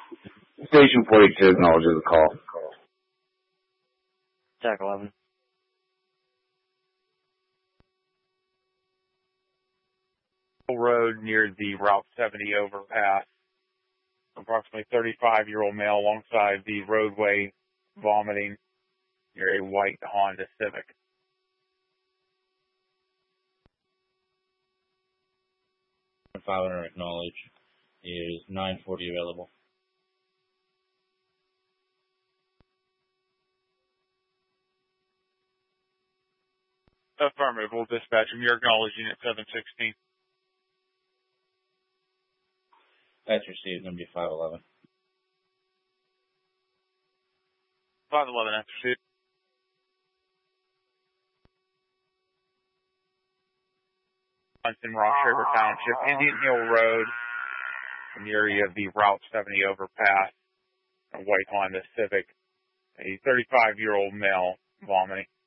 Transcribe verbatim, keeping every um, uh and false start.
Station forty-two acknowledges the call. Jack eleven. Road near the Route seventy overpass. Approximately thirty-five-year-old male alongside the roadway vomiting near a white Honda Civic. five hundred acknowledge. Is nine forty available? Affirmative. We'll dispatch him. You're acknowledging at seven sixteen. That's received. Going to be five eleven. five eleven after received. In Rock River Township, Indian Hill Road, in the area of the Route seventy overpass, a white Honda Civic, a thirty-five-year-old male vomiting.